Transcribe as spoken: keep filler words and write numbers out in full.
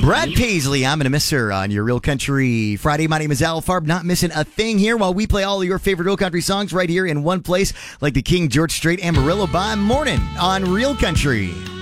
Brad Paisley, I'm going to miss her on your Real Country Friday. My name is Al Farb, not missing a thing here while we play all of your favorite Real Country songs right here in one place, like the King George Strait Amarillo by Morning on Real Country.